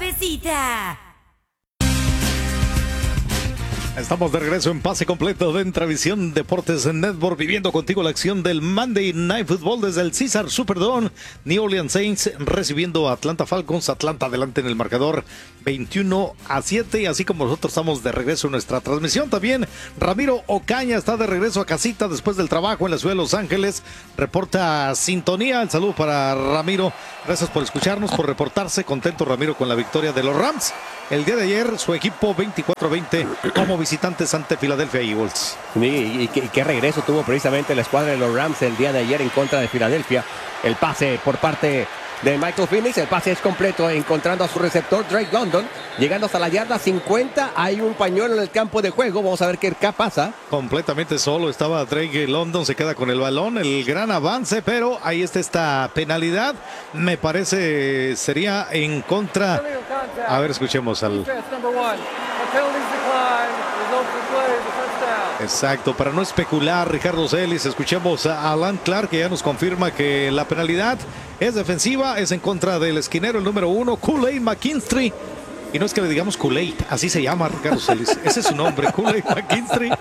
cabecita. Estamos de regreso en pase completo de Intravisión Deportes Network, viviendo contigo la acción del Monday Night Football desde el Caesars Superdome. New Orleans Saints recibiendo a Atlanta Falcons. Atlanta adelante en el marcador 21-7, y así como nosotros estamos de regreso en nuestra transmisión, también Ramiro Ocaña está de regreso a casita después del trabajo en la ciudad de Los Ángeles. Reporta sintonía. El saludo para Ramiro. Gracias por escucharnos, por reportarse. Contento Ramiro con la victoria de los Rams. El día de ayer su equipo 24-20 como visitantes ante Philadelphia Eagles. Y qué regreso tuvo precisamente la escuadra de los Rams el día de ayer en contra de Filadelfia. El pase por parte de Michael Penix, el pase es completo, encontrando a su receptor Drake London, llegando hasta la yarda 50. Hay un pañuelo en el campo de juego. Vamos a ver qué pasa. Completamente solo estaba Drake London, se queda con el balón, el gran avance, pero ahí está esta penalidad. Me parece sería en contra. A ver, escuchemos al... Exacto, para no especular, Ricardo Celis, escuchemos a Alan Clark, que ya nos confirma que la penalidad es defensiva, es en contra del esquinero, el número 1, Kool-Aid McKinstry. Y no es que le digamos Kool-Aid, así se llama Ricardo Celis, ese es su nombre, Kool-Aid McKinstry.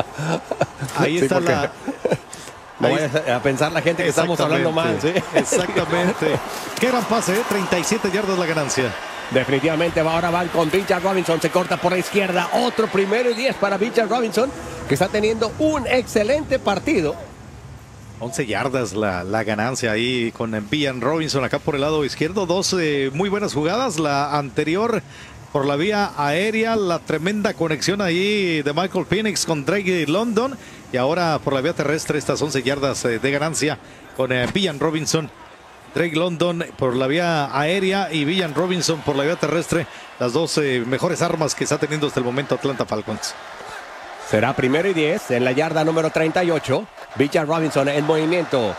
Ahí está la... No vayas a pensar la gente que estamos hablando mal, ¿sí? Exactamente. Qué gran pase, 37 yardas la ganancia. Definitivamente ahora van con Bijan Robinson, se corta por la izquierda, otro 1st y 10 para Bijan Robinson, que está teniendo un excelente partido. 11 yardas la ganancia ahí con Bijan Robinson acá por el lado izquierdo. Dos muy buenas jugadas, la anterior por la vía aérea, la tremenda conexión ahí de Michael Penix con Drake London, y ahora por la vía terrestre estas 11 yardas de ganancia con Bijan Robinson. Drake London por la vía aérea y Bijan Robinson por la vía terrestre, las dos mejores armas que está teniendo hasta el momento Atlanta Falcons. Será 1st y 10 en la yarda número 38. Bijan Robinson en movimiento.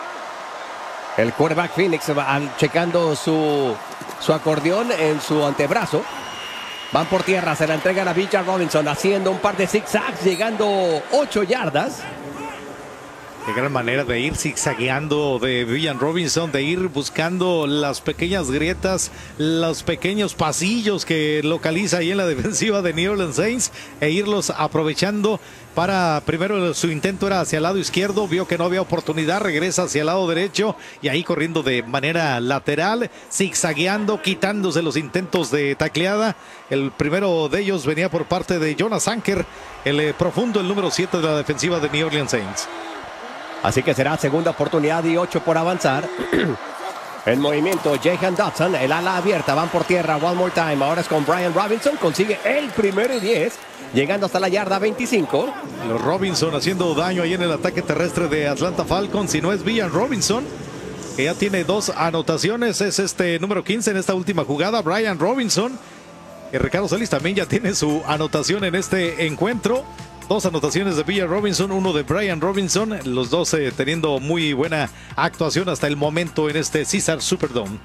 El quarterback Penix checando su acordeón en su antebrazo. Van por tierra, se la entregan a Bijan Robinson haciendo un par de zigzags, llegando 8 yardas. Qué gran manera de ir zigzagueando de Bijan Robinson, de ir buscando las pequeñas grietas, los pequeños pasillos que localiza ahí en la defensiva de New Orleans Saints, e irlos aprovechando para, primero su intento era hacia el lado izquierdo, vio que no había oportunidad, regresa hacia el lado derecho y ahí corriendo de manera lateral, zigzagueando, quitándose los intentos de tacleada. El primero de ellos venía por parte de Jonas Anker, el profundo, el número 7 de la defensiva de New Orleans Saints. Así que será segunda oportunidad y 8 por avanzar. En movimiento, Jahan Dotson, el ala abierta, van por tierra, one more time. Ahora es con Brian Robinson, consigue el 1st y 10, llegando hasta la yarda 25. Los Robinson haciendo daño ahí en el ataque terrestre de Atlanta Falcons. Si no es Bijan Robinson, que ya tiene 2 anotaciones, es este número 15 en esta última jugada, Brian Robinson. Y Ricardo Celis también ya tiene su anotación en este encuentro. 2 anotaciones de Bijan Robinson, 1 de Brian Robinson, los dos teniendo muy buena actuación hasta el momento en este Caesars Superdome.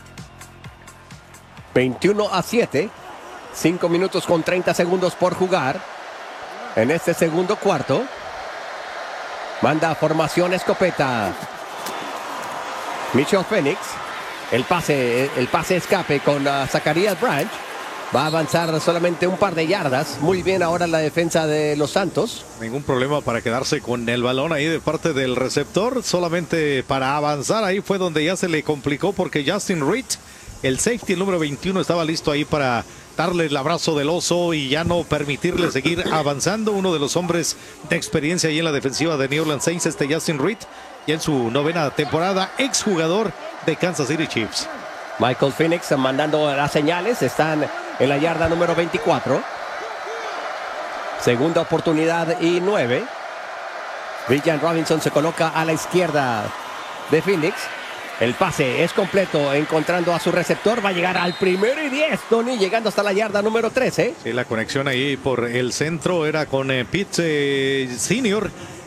21-7, 5 minutos con 30 segundos por jugar en este segundo cuarto. Manda formación escopeta Michael Penix, el pase escape con Zacharias Branch. Va a avanzar solamente un par de yardas. Muy bien ahora la defensa de los Santos. Ningún problema para quedarse con el balón ahí de parte del receptor. Solamente para avanzar, ahí fue donde ya se le complicó, porque Justin Reed, el safety, el número 21, estaba listo ahí para darle el abrazo del oso y ya no permitirle seguir avanzando. Uno de los hombres de experiencia ahí en la defensiva de New Orleans Saints, Justin Reed, y en su 9ª temporada, exjugador de Kansas City Chiefs. Michael Penix mandando las señales, están en la yarda número 24. Segunda oportunidad y 9. Bijan Robinson se coloca a la izquierda de Penix. El pase es completo, encontrando a su receptor. Va a llegar al 1st y 10, Tony, llegando hasta la yarda número 13. Sí, la conexión ahí por el centro era con Pitts Senior.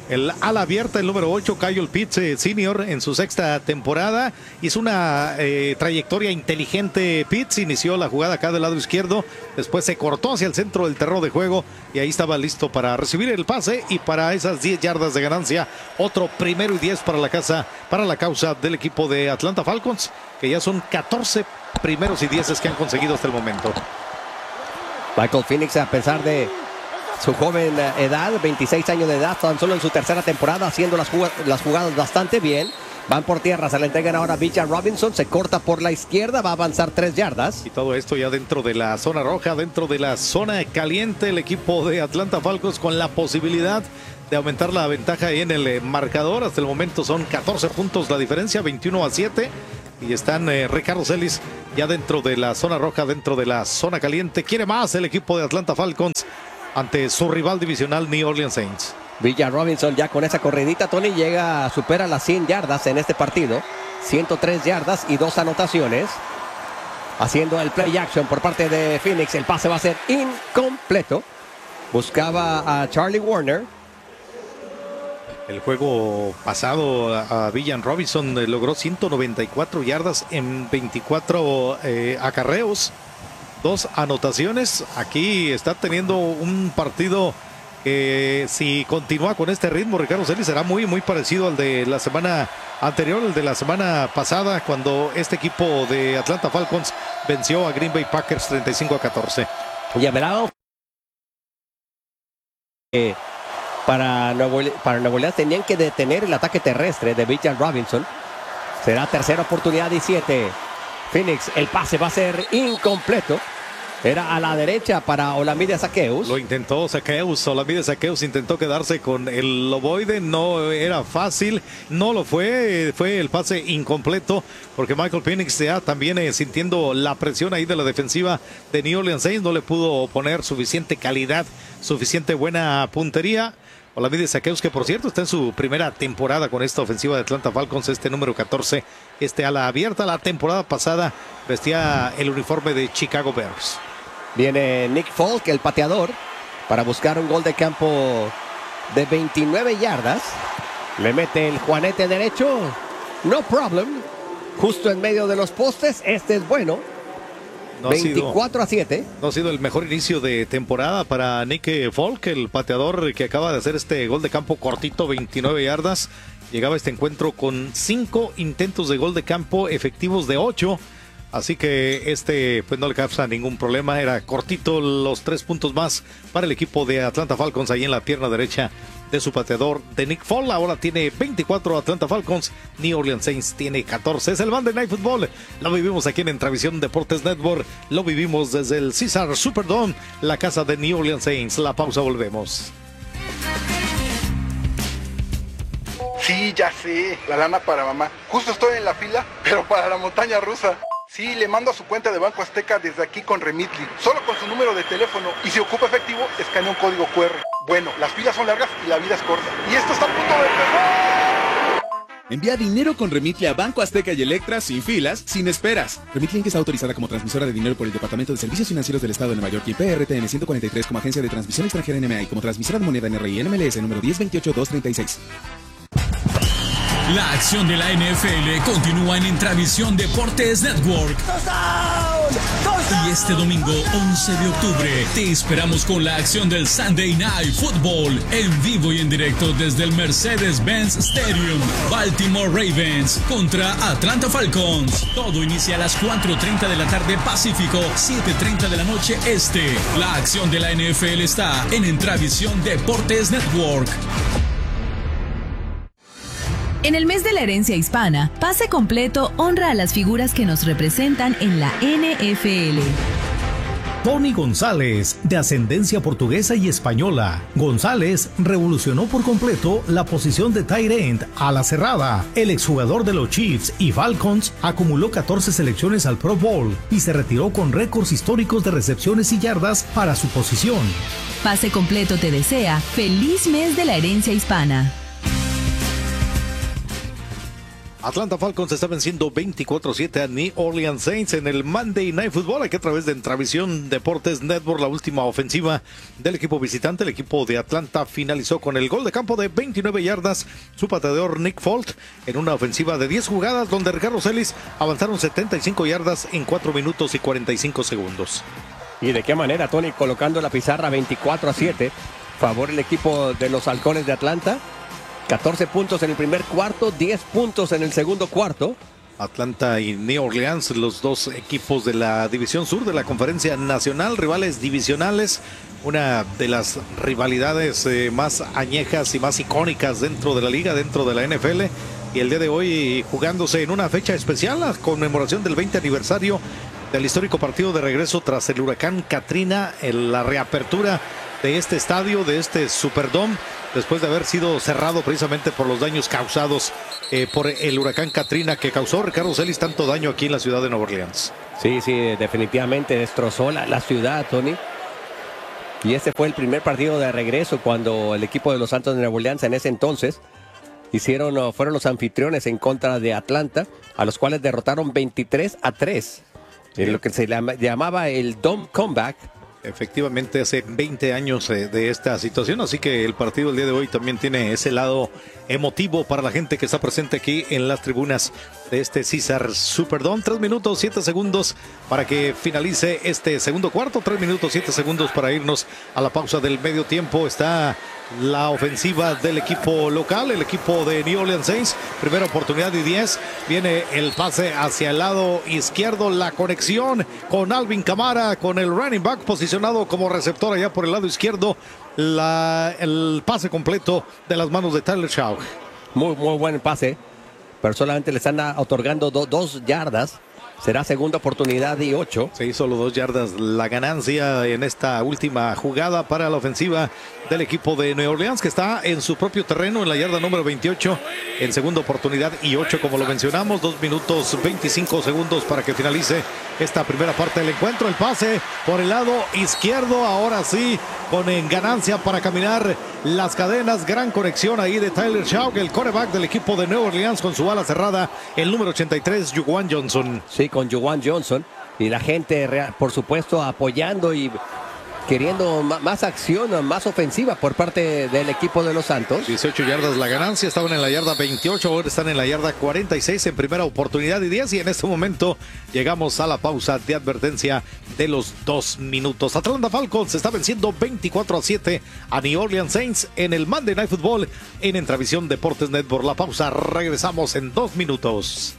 El ala abierta, el número 8, Kyle Pitts Sr. en su sexta temporada. Hizo una trayectoria inteligente. Pitts inició la jugada acá del lado izquierdo. Después se cortó hacia el centro del terreno de juego. Y ahí estaba listo para recibir el pase. Y para esas 10 yardas de ganancia, otro 1º y 10 para la causa del equipo de Atlanta Falcons. Que ya son 14 primeros y 10 que han conseguido hasta el momento. Michael Penix, a pesar de su joven edad, 26 años de edad, tan solo en su tercera temporada, haciendo las jugadas bastante bien. Van por tierra, se le entregan ahora a Bijan Robinson, se corta por la izquierda, va a avanzar 3 yardas. Y todo esto ya dentro de la zona roja, dentro de la zona caliente, el equipo de Atlanta Falcons con la posibilidad de aumentar la ventaja en el marcador. Hasta el momento son 14 puntos la diferencia, 21-7. Y están Ricardo Celis ya dentro de la zona roja, dentro de la zona caliente. Quiere más el equipo de Atlanta Falcons ante su rival divisional New Orleans Saints. Bijan Robinson ya con esa corridita, Tony, supera las 100 yardas en este partido. 103 yardas y 2 anotaciones. Haciendo el play action por parte de Phoenix. El pase va a ser incompleto. Buscaba a Charlie Warner. El juego pasado a Bijan Robinson logró 194 yardas en 24 acarreos. 2 anotaciones. Aquí está teniendo un partido que si continúa con este ritmo, Ricardo Celis, será muy parecido al de la semana anterior, el de la semana pasada, cuando este equipo de Atlanta Falcons venció a Green Bay Packers 35-14. Ya verá. Para Nuevo Orleans tenían que detener el ataque terrestre de Bijan Robinson. Será tercera oportunidad y 7. Phoenix, el pase va a ser incompleto. Era a la derecha para Olamide Zaccheaus. Lo intentó Zaccheaus, Olamide Zaccheaus intentó quedarse con el ovoide, no era fácil, no lo fue el pase incompleto, porque Michael Penix ya también sintiendo la presión ahí de la defensiva de New Orleans Saints, no le pudo poner suficiente calidad, suficiente buena puntería. Olamide Zaccheaus, que por cierto está en su primera temporada con esta ofensiva de Atlanta Falcons, este número 14, ala abierta. La temporada pasada vestía el uniforme de Chicago Bears. Viene Nick Folk, el pateador, para buscar un gol de campo de 29 yardas. Le mete el juanete derecho. No problem. Justo en medio de los postes. Este es bueno. 24-7. No ha sido el mejor inicio de temporada para Nick Folk, el pateador que acaba de hacer este gol de campo cortito, 29 yardas. Llegaba este encuentro con 5 intentos de gol de campo efectivos de 8. Así que pues no le causa ningún problema. Era cortito, los 3 puntos más para el equipo de Atlanta Falcons ahí en la pierna derecha de su pateador de Nick Folk. Ahora tiene 24 Atlanta Falcons, New Orleans Saints tiene 14. Es el Monday Night Football. Lo vivimos aquí en Entravisión Deportes Network. Lo vivimos desde el Caesars Superdome, la casa de New Orleans Saints. La pausa, volvemos. Sí, ya sé, la lana para mamá. Justo estoy en la fila, pero para la montaña rusa. Sí, le mando a su cuenta de Banco Azteca desde aquí con Remitly, solo con su número de teléfono, y si ocupa efectivo, escanea un código QR. Bueno, las filas son largas y la vida es corta. Y esto está a punto de empezar. Envía dinero con Remitly a Banco Azteca y Electra sin filas, sin esperas. Remitly Inc. está autorizada como transmisora de dinero por el Departamento de Servicios Financieros del Estado de Nueva York y PRTN 143 como agencia de transmisión extranjera NMA y como transmisora de moneda NRI NMLS número 1028236. La acción de la NFL continúa en Entravisión Deportes Network. Y este domingo 11 de octubre te esperamos con la acción del Sunday Night Football en vivo y en directo desde el Mercedes-Benz Stadium. Baltimore Ravens contra Atlanta Falcons. Todo inicia a las 4:30 de la tarde Pacífico, 7:30 de la noche Este. La acción de la NFL está en Entravisión Deportes Network. En el mes de la herencia hispana, Pase Completo honra a las figuras que nos representan en la NFL. Tony González, de ascendencia portuguesa y española. González revolucionó por completo la posición de tight end a la cerrada. El exjugador de los Chiefs y Falcons acumuló 14 selecciones al Pro Bowl y se retiró con récords históricos de recepciones y yardas para su posición. Pase Completo te desea feliz mes de la herencia hispana. Atlanta Falcons está venciendo 24-7 a New Orleans Saints en el Monday Night Football, aquí a través de Entravisión Deportes Network. La última ofensiva del equipo visitante, el equipo de Atlanta, finalizó con el gol de campo de 29 yardas. Su pateador Nick Folk en una ofensiva de 10 jugadas donde Ricardo Celis avanzaron 75 yardas en 4 minutos y 45 segundos. ¿Y de qué manera, Tony? Colocando la pizarra 24-7, favor el equipo de los Halcones de Atlanta. 14 puntos en el primer cuarto, 10 puntos en el segundo cuarto. Atlanta y New Orleans, los dos equipos de la División Sur de la Conferencia Nacional, rivales divisionales, una de las rivalidades más añejas y más icónicas dentro de la liga, dentro de la NFL. Y el día de hoy jugándose en una fecha especial, la conmemoración del 20 aniversario del histórico partido de regreso tras el huracán Katrina, en la reapertura de este estadio, de este Superdome, después de haber sido cerrado precisamente por los daños causados por el huracán Katrina, que causó, Ricardo Celis, tanto daño aquí en la ciudad de Nueva Orleans. Sí, definitivamente destrozó la ciudad, Tony. Y este fue el primer partido de regreso cuando el equipo de los Santos de Nueva Orleans en ese entonces fueron los anfitriones en contra de Atlanta, a los cuales derrotaron 23-3. En lo que se llamaba el Dome Comeback. Efectivamente, hace 20 años de esta situación, así que el partido del día de hoy también tiene ese lado emotivo para la gente que está presente aquí en las tribunas de este Caesars Superdome. 3 minutos 7 segundos para que finalice este segundo cuarto, 3 minutos 7 segundos para irnos a la pausa del medio tiempo. Está la ofensiva del equipo local, el equipo de New Orleans Saints. Primera oportunidad y 10. Viene el pase hacia el lado izquierdo, la conexión con Alvin Kamara, con el running back posicionado como receptor allá por el lado izquierdo. El pase completo de las manos de Tyler Shaw. Muy buen pase, pero solamente le están otorgando 2 yardas. Será segunda oportunidad y 8. Sí, solo 2 yardas la ganancia en esta última jugada para la ofensiva del equipo de Nueva Orleans, que está en su propio terreno en la yarda número 28, en segunda oportunidad y 8, como lo mencionamos. 2 minutos 25 segundos para que finalice esta primera parte del encuentro. El pase por el lado izquierdo, ahora sí, con ganancia para caminar las cadenas. Gran conexión ahí de Tyler Shaw, el quarterback del equipo de Nueva Orleans, con su ala cerrada, el número 83, Juwan Johnson. Sí, con Juwan Johnson. Y la gente, por supuesto, apoyando y queriendo más acción, más ofensiva por parte del equipo de los Santos. 18 yardas la ganancia, estaban en la yarda 28, ahora están en la yarda 46 en primera oportunidad y 10. Y en este momento llegamos a la pausa de advertencia de los 2 minutos. Atlanta Falcons está venciendo 24-7 a New Orleans Saints en el Monday Night Football en Entravisión Deportes Network. La pausa, regresamos en 2 minutos.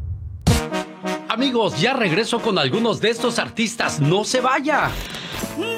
Amigos, ya regreso con algunos de estos artistas. ¡No se vaya!